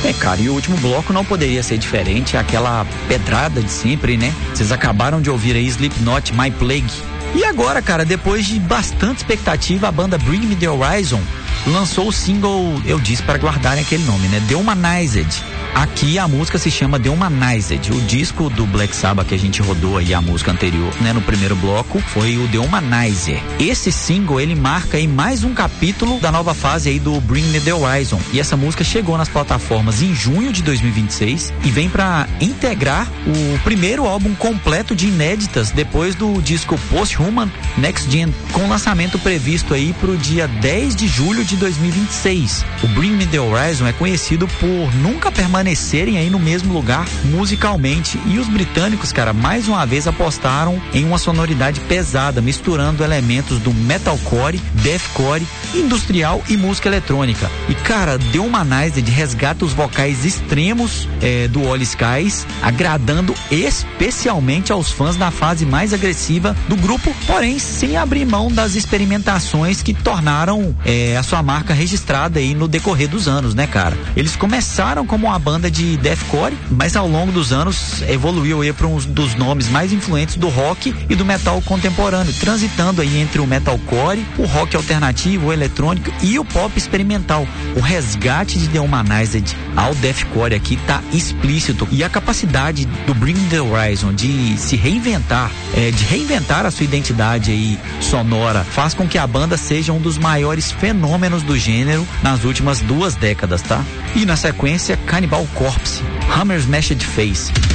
Cara, e o último bloco não poderia ser diferente, aquela pedrada de sempre, né? Vocês acabaram de ouvir aí Slipknot, My Plague. E agora, cara, depois de bastante expectativa, a banda Bring Me The Horizon lançou o single, eu disse para guardarem aquele nome, né? The Humanized. Aqui a música se chama The Humanized. O disco do Black Sabbath que a gente rodou aí, a música anterior, né, no primeiro bloco, foi o The Humanizer. Esse single, ele marca aí mais um capítulo da nova fase aí do Bring Me The Horizon. E essa música chegou nas plataformas em junho de 2026 e vem para integrar o primeiro álbum completo de inéditas depois do disco Post-Human Next Gen, com lançamento previsto aí pro dia 10 de julho de 2026. O Bring Me The Horizon é conhecido por nunca permanecerem aí no mesmo lugar musicalmente, e os britânicos, cara, mais uma vez apostaram em uma sonoridade pesada, misturando elementos do metalcore, deathcore, industrial e música eletrônica. E, cara, The Humanized resgata os vocais extremos do All Skies, agradando especialmente aos fãs da fase mais agressiva do grupo, porém sem abrir mão das experimentações que tornaram a sua marca registrada aí no decorrer dos anos, né, cara? Eles começaram como uma banda de deathcore, mas ao longo dos anos evoluiu aí para um dos nomes mais influentes do rock e do metal contemporâneo, transitando aí entre o metalcore, o rock alternativo, o eletrônico e o pop experimental. O resgate de The Humanized ao deathcore aqui tá explícito, e a capacidade do Bring The Horizon de se reinventar, de reinventar a sua identidade aí sonora, faz com que a banda seja um dos maiores fenômenos do gênero nas últimas 2 décadas, tá? E na sequência, Cannibal Corpse, Hammer's Smashed Face.